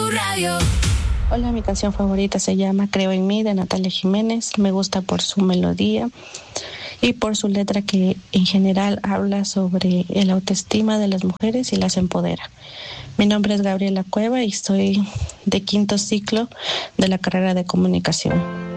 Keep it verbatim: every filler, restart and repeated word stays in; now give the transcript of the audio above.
Radio. Hola, mi canción favorita se llama Creo en mí, de Natalia Jiménez. Me gusta por su melodía y por su letra, que en general habla sobre el autoestima de las mujeres y las empodera. Mi nombre es Gabriela Cueva y estoy de quinto ciclo de la carrera de comunicación.